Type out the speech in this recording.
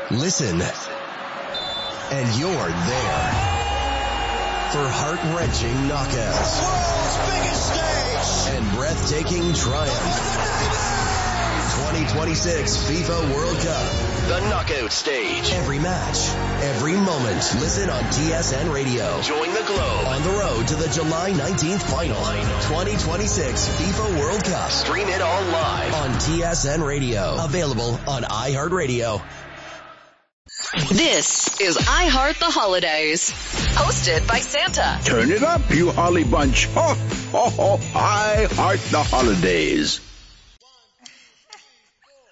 Listen, and you're there for heart-wrenching knockouts, the world's biggest stage, and breathtaking triumph. 2026 FIFA World Cup, the knockout stage. Every match, every moment. Listen on TSN Radio. Join the globe on the road to the July 19th final. 2026 FIFA World Cup. Stream it all live on TSN Radio. Available on iHeartRadio. This is iHeart the Holidays, hosted by Santa. Turn it up, you holly bunch. Ho, ho, ho, I heart the holidays.